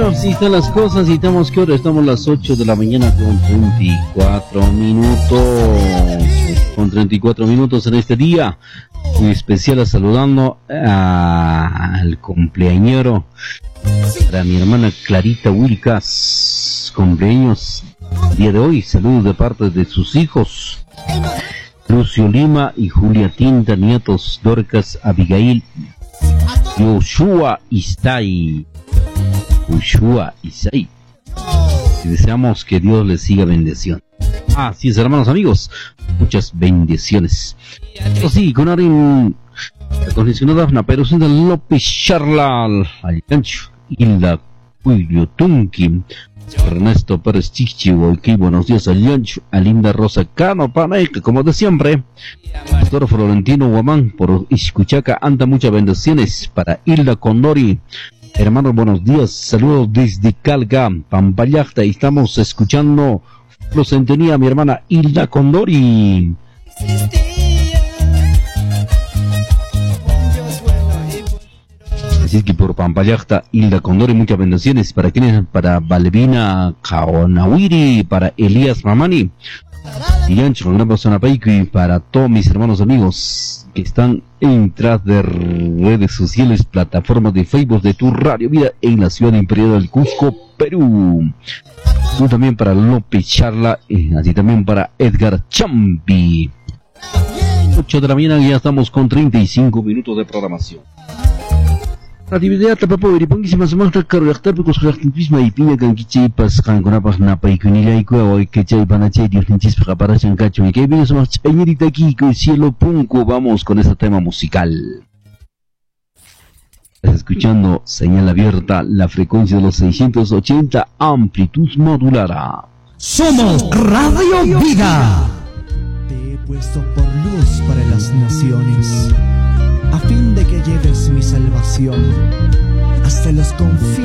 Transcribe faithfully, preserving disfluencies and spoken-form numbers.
así están las cosas y estamos que ahora estamos a las ocho de la mañana con treinta y cuatro minutos. Con treinta y cuatro minutos en este día. Muy especial saludando a, al cumpleañero para mi hermana Clarita Wilcas. Cumpleaños el día de hoy. Saludos de parte de sus hijos Lucio Lima y Julia Tinta, nietos Dorcas, Abigail, Yoshua Istai. Yoshua Istai. Y deseamos que Dios les siga bendiciendo. Así es, hermanos amigos, muchas bendiciones. Esto sí, con Arin, la condicionada una perusenda López Charla, al gancho, Hilda Cuyo Tunki, Ernesto Pérez Chichi, aquí buenos días al gancho, a Linda Rosa Cano, Paneca, como de siempre, Pastor Florentino Guamán, por Iscuchaca, anda muchas bendiciones para Hilda Condori. Hermanos, buenos días, saludos desde Calga, Pampayacta, y estamos escuchando Lo Centenía, mi hermana Hilda Condori. Así que por Pampayacta, Hilda Condori, muchas bendiciones para quienes, para Balbina Kaonawiri, para Elías Mamani, y Ancho, gran persona Paico, y para todos mis hermanos amigos que están en tras de redes sociales, plataformas de Facebook de Tu Radio Vida en la ciudad imperial del Cusco, Perú. Y también para López Charla, eh, así también para Edgar Champi. ocho de la mañana, ya estamos con treinta y cinco minutos de programación. Actividad tapapo beripangisima semangta karuakta picos khaktisma y piña kan kichi pas kan konapas napa ikunila iku o que chay panachay dios ninchis para chancacho y que viene somos chañerita aquí con cielo punco. Vamos con este tema musical. Estás escuchando señal abierta, la frecuencia de los seiscientos ochenta, amplitud modulada. Somos Radio Vida. Te he puesto por luz para las naciones, a fin de que lleves mi salvación hasta los confines